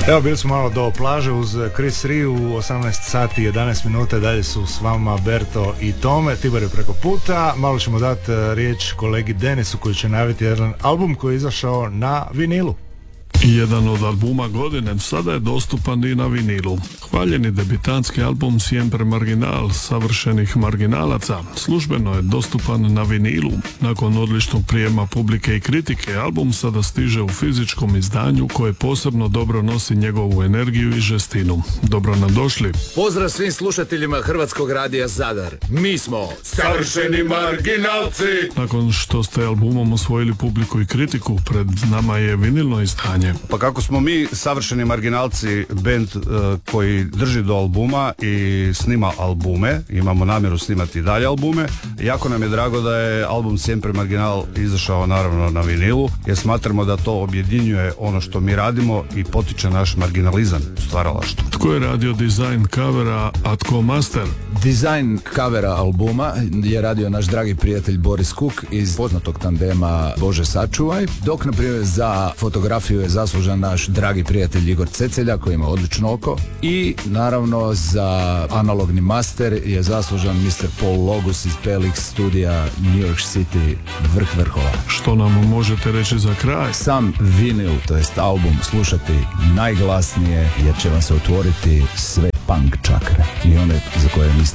Evo, bili smo malo do plaže uz Chris Rie u 18 sati 11 minuta. Dalje su s vama Berto i Tome. Tibor je preko puta. Malo ćemo dati riječ kolegi Denisu koji će najaviti jedan album koji je izašao na vinilu. Jedan od albuma godine sada je dostupan i na vinilu. Hvaljeni debitanski album Siempre Marginal, savršenih marginalaca, službeno je dostupan na vinilu. Nakon odličnog prijema publike i kritike, album sada stiže u fizičkom izdanju koje posebno dobro nosi njegovu energiju i žestinu. Dobro nam došli. Pozdrav svim slušateljima Hrvatskog radija Zadar. Mi smo savršeni marginalci. Nakon što ste albumom osvojili publiku i kritiku, pred nama je vinilno izdanje. Pa kako smo mi savršeni marginalci band koji drži do albuma i snima albume, imamo namjeru snimati i dalje albume, jako nam je drago da je album Siempre Marginal izašao naravno na vinilu, jer smatramo da to objedinjuje ono što mi radimo i potiče naš marginalizam u stvaralaštvu. Tko je radio dizajn kavera, a tko master? Dizajn kavera albuma je radio naš dragi prijatelj Boris Kuk iz poznatog tandema Bože sačuvaj, dok na primjer za fotografiju je zaslužan naš dragi prijatelj Igor Cecelja koji ima odlično oko i naravno za analogni master je zaslužan Mr. Paul Logus iz Pelix studija New York City, vrh vrhova. Što nam možete reći za kraj? Sam vinil, to jest album, slušati najglasnije jer će vam se otvoriti sve punk čakre i one za koje niste